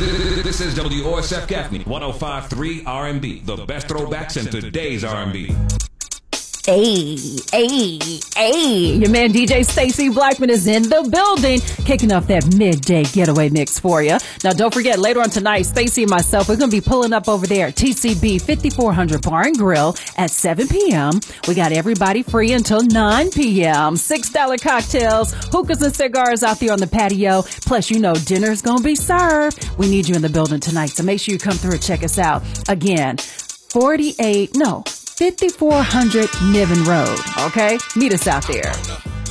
This is WOSF Gaffney, 105.3 R&B, the best throwbacks in today's R&B. Hey, your man DJ Stacey Blackman is in the building, kicking off that midday getaway mix for you. Now, don't forget, later on tonight, Stacey and myself, we're going to be pulling up over there at TCB 5400 Bar and Grill at 7 p.m. We got everybody free until 9 p.m. $6 cocktails, hookahs and cigars out there on the patio. Plus, you know, dinner's going to be served. We need you in the building tonight, so make sure you come through and check us out. Again, 5400 Niven Road, okay? Meet us out there.